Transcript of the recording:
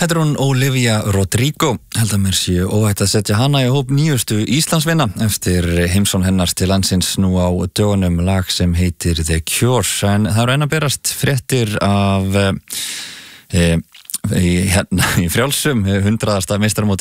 Þetta hún Olivia Rodrigo, held að mér sé óhætt að setja hana í hóp nýjustu Íslandsvinna eftir heimsón hennar til landsins nú á dögunum lag sem heitir The Cure, en það eru enn að berast fréttir af í frjálsum 100. meistaramóti